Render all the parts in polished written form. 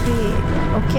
ওকে,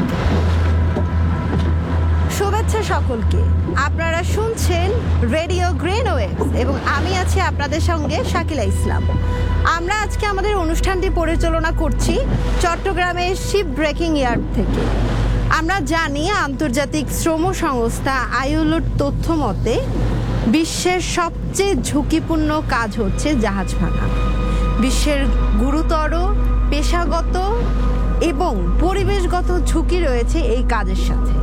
শুভেচ্ছা সকলকে। আপনারা শুনছেন রেডিও গ্রিন ওয়েভস এবং আমি আছি আপনাদের সঙ্গে শাকিলা ইসলাম। আমরা আজকে আমাদের অনুষ্ঠানটি পরিচালনা করছি চট্টগ্রামের শিপ ব্রেকিং ইয়ার্ড থেকে। আমরা জানি আন্তর্জাতিক শ্রম সংস্থা আইএলওর তথ্য মতে বিশ্বের সবচেয়ে ঝুঁকিপূর্ণ কাজ হচ্ছে জাহাজ ভাঙা। বিশ্বের গুরুতর পেশাগত এবং পরিবেশগত ঝুঁকি রয়েছে এই কাজের সাথে।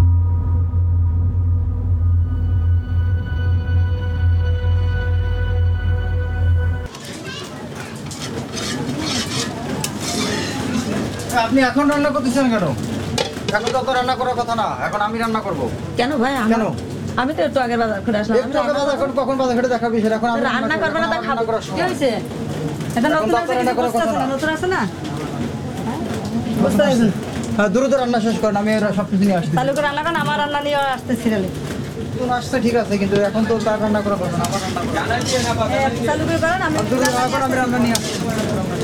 আপনি এখন রান্না করতেছেন কেন? এখন তো রান্না করার কথা না, এখন আমি রান্না করব। কেন ভাই? কেন? আমি তো একটু আগে বাজার করে আসলাম। একটু আগে বাজার করে কখন বাজার করে দেখাবি সেটা এখন আমি রান্না করব না, তা খাবো। কি হইছে? এটা নতুন আছে, রান্না করার কথা না। নতুন আছে না? বুঝতে পারছেন? হ্যাঁ, দ্রুত রান্না শেষ করেন, আমি সব কিছু নিয়ে আসছি। তাহলে করে রান্না করেন, আমার রান্না নিয়ে আসতে সিরিয়ালে। তুমি আসছে ঠিক আছে, কিন্তু এখন তো তার রান্না করার কথা না, আমার রান্না করা। চালু করে করেন, আমি দ্রুত রান্না করে আমি রান্না নিয়ে আসছি।